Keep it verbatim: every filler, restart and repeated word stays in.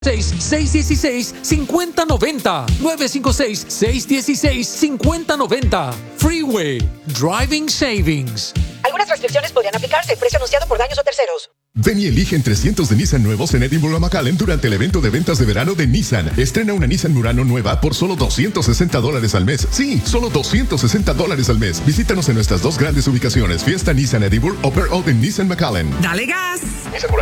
seis, seis uno seis, cinco cero nueve cero. nueve cinco seis, seis uno seis, cinco cero nueve cero. Freeway. Driving Savings. Algunas restricciones podrían aplicarse. Precio anunciado por daños o terceros. Ven y elige entre cientos de Nissan nuevos en Edinburgh McAllen durante el evento de ventas de verano de Nissan. Estrena una Nissan Murano nueva por solo doscientos sesenta dólares al mes. Sí, solo doscientos sesenta dólares al mes. Visítanos en nuestras dos grandes ubicaciones, Fiesta Nissan Edinburgh o Pearl Old en Nissan McAllen. ¡Dale gas! Nissan Murano.